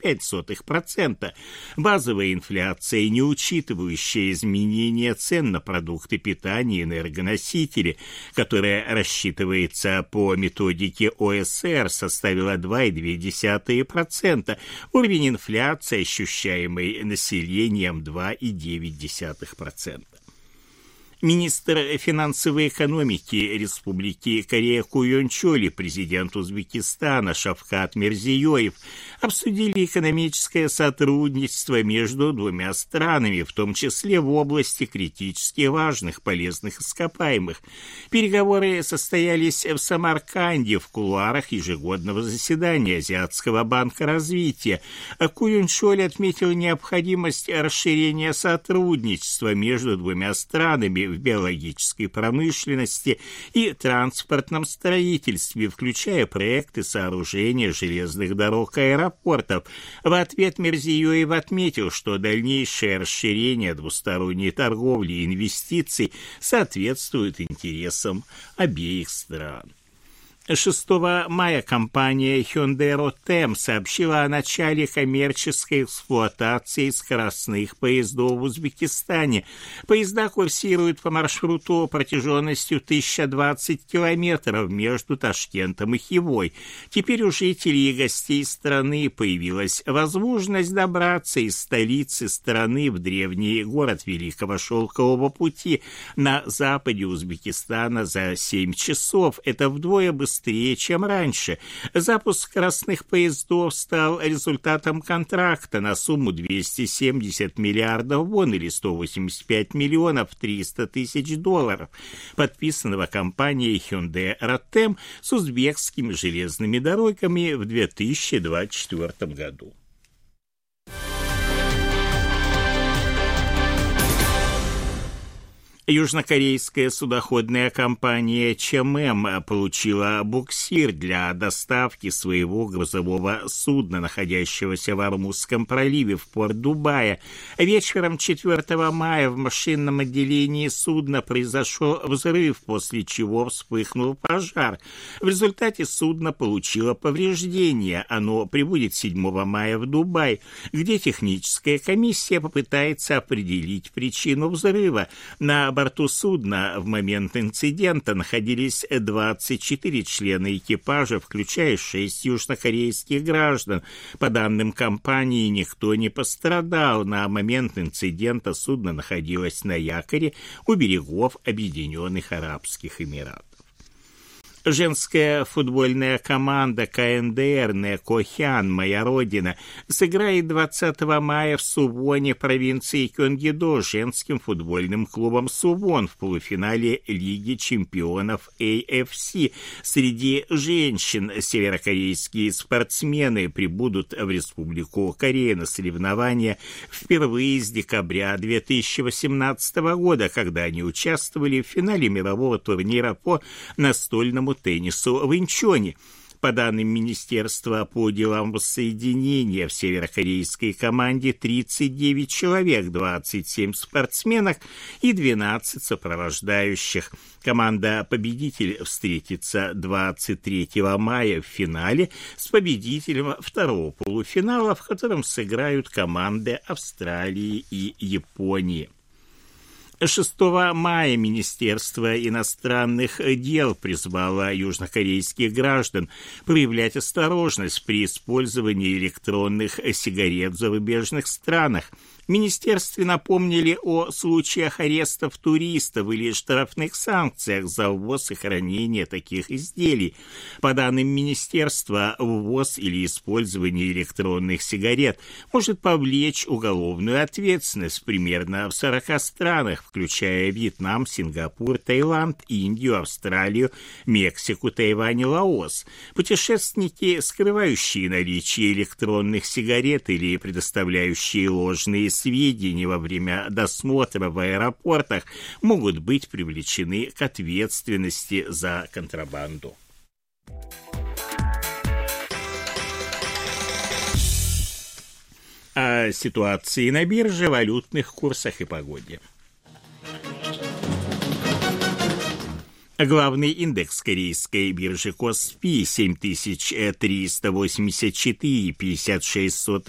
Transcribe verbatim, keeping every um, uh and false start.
пять сотых процента. Базовая инфляция, не учитывающая изменения цен на продукты питания и энергоносители, которая рассчитывается по методике О Э С Р, составила два целых две десятых процента. Уровень инфляции, ощущаемый населением, два целых девять десятых процента. Министр финансовой экономики Республики Корея Ку Йон Чоль и президент Узбекистана Шавкат Мирзиёев обсудили экономическое сотрудничество между двумя странами, в том числе в области критически важных полезных ископаемых. Переговоры состоялись в Самарканде в кулуарах ежегодного заседания Азиатского банка развития. Ку Йон Чоль отметил необходимость расширения сотрудничества между двумя странами в биологической промышленности и транспортном строительстве, включая проекты сооружения железных дорог и аэропортов. В ответ Мирзиёев отметил, что дальнейшее расширение двусторонней торговли и инвестиций соответствует интересам обеих стран. шестого мая компания Hyundai Rotem сообщила о начале коммерческой эксплуатации скоростных поездов в Узбекистане. Поезда курсируют по маршруту протяженностью тысяча двадцать километров между Ташкентом и Хивой. Теперь у жителей и гостей страны появилась возможность добраться из столицы страны в древний город Великого Шелкового пути на западе Узбекистана за семь часов. Это вдвое быстрее быстрее, чем раньше. Запуск скоростных поездов стал результатом контракта на сумму двести семьдесят миллиардов вон или сто восемьдесят пять миллионов триста тысяч долларов, подписанного компанией Hyundai Rotem с узбекскими железными дорогами в две тысячи двадцать четвёртом году. Южнокорейская судоходная компания Чем Эм получила буксир для доставки своего грузового судна, находящегося в Ормузском проливе, в порт Дубая. Вечером четвёртого мая в машинном отделении судна произошел взрыв, после чего вспыхнул пожар. В результате судно получило повреждения. Оно прибудет седьмого мая в Дубай, где техническая комиссия попытается определить причину взрыва. На борту судна в момент инцидента находились двадцать четыре члена экипажа, включая шесть южнокорейских граждан. По данным компании, никто не пострадал. На момент инцидента судно находилось на якоре у берегов Объединенных Арабских Эмиратов. Женская футбольная команда Ка Эн Дэ Эр Нэкохян «Моя Родина» сыграет двадцатого мая в Сувоне, провинции Кёнгидо, с женским футбольным клубом Сувон в полуфинале Лиги чемпионов Эй Эф Си. Среди женщин северокорейские спортсмены прибудут в Республику Корея на соревнования впервые с декабря две тысячи восемнадцатого года, когда они участвовали в финале мирового турнира по настольному теннису в Инчоне. По данным Министерства по делам воссоединения, в северокорейской команде тридцать девять человек, двадцать семь спортсменок и двенадцать сопровождающих. Команда-победитель встретится двадцать третьего мая в финале с победителем второго полуфинала, в котором сыграют команды Австралии и Японии. шестого мая Министерство иностранных дел призвало южнокорейских граждан проявлять осторожность при использовании электронных сигарет в зарубежных странах. В министерстве напомнили о случаях арестов туристов или штрафных санкциях за ввоз и хранение таких изделий. По данным министерства, ввоз или использование электронных сигарет может повлечь уголовную ответственность примерно в сорока странах, включая Вьетнам, Сингапур, Таиланд, Индию, Австралию, Мексику, Тайвань и Лаос. Путешественники, скрывающие наличие электронных сигарет или предоставляющие ложные сведения во время досмотра в аэропортах, могут быть привлечены к ответственности за контрабанду. О ситуации на бирже, валютных курсах и погоде. Главный индекс корейской биржи Коспи семь тысяч триста восемьдесят четыре целых пятьдесят шесть